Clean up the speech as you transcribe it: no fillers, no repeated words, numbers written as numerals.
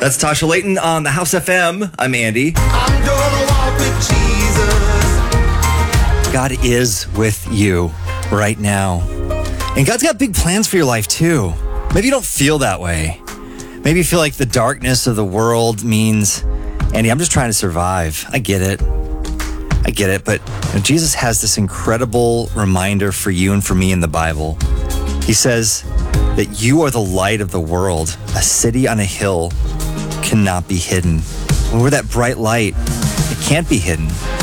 That's Tasha Layton on the House FM. I'm Andy. I'm gonna walk with Jesus. God is with you right now. And God's got big plans for your life too. Maybe you don't feel that way. Maybe you feel like the darkness of the world means, Andy, I'm just trying to survive. I get it. But Jesus has this incredible reminder for you and for me in the Bible. He says that you are the light of the world. A city on a hill cannot be hidden. When we're that bright light, it can't be hidden.